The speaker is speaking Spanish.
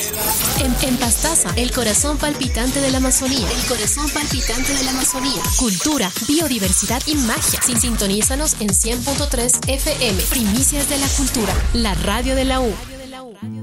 En Pastaza, el corazón palpitante de la Amazonía. Cultura, biodiversidad y magia. Sintonízanos en 100.3 FM. Primicias de la cultura, la radio de la U.